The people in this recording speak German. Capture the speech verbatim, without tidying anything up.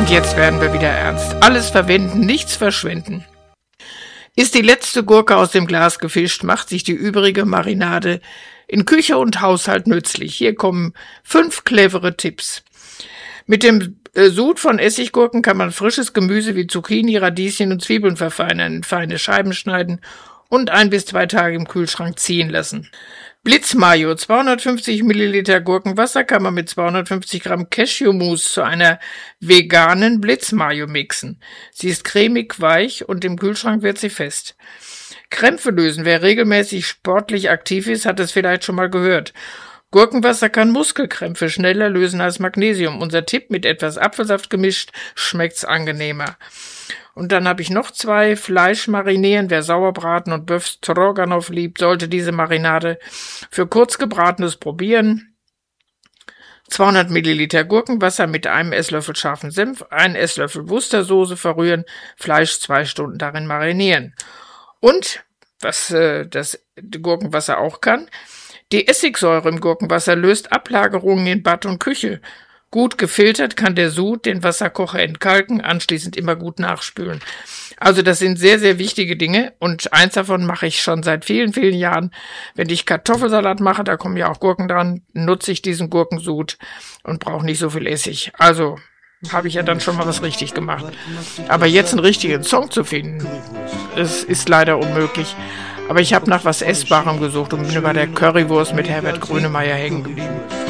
Und jetzt werden wir wieder ernst. Alles verwenden, nichts verschwenden. Ist die letzte Gurke aus dem Glas gefischt, macht sich die übrige Marinade in Küche und Haushalt nützlich. Hier kommen fünf clevere Tipps. Mit dem äh, Sud von Essiggurken kann man frisches Gemüse wie Zucchini, Radieschen und Zwiebeln verfeinern, in feine Scheiben schneiden und ein bis zwei Tage im Kühlschrank ziehen lassen. Blitzmayo, zweihundertfünfzig Milliliter Gurkenwasser kann man mit zweihundertfünfzig Gramm Cashewmus zu einer veganen Blitzmayo mixen. Sie ist cremig, weich und im Kühlschrank wird sie fest. Krämpfe lösen. Wer regelmäßig sportlich aktiv ist, hat es vielleicht schon mal gehört. Gurkenwasser kann Muskelkrämpfe schneller lösen als Magnesium. Unser Tipp: mit etwas Apfelsaft gemischt, schmeckt's angenehmer. Und dann habe ich noch zwei. Fleisch marinieren. Wer Sauerbraten und Bœuf Stroganoff liebt, sollte diese Marinade für kurz gebratenes probieren. zweihundert Milliliter Gurkenwasser mit einem Esslöffel scharfen Senf, einen Esslöffel Worcestersoße verrühren, Fleisch zwei Stunden darin marinieren. Und, was äh, das Gurkenwasser auch kann, die Essigsäure im Gurkenwasser löst Ablagerungen in Bad und Küche. Gut gefiltert kann der Sud den Wasserkocher entkalken, anschließend immer gut nachspülen. Also das sind sehr, sehr wichtige Dinge und eins davon mache ich schon seit vielen, vielen Jahren. Wenn ich Kartoffelsalat mache, da kommen ja auch Gurken dran, nutze ich diesen Gurkensud und brauche nicht so viel Essig. Also habe ich ja dann schon mal was richtig gemacht. Aber jetzt einen richtigen Song zu finden, es ist leider unmöglich. Aber ich habe nach was Essbarem gesucht und bin über der Currywurst mit Herbert Grönemeyer hängen geblieben.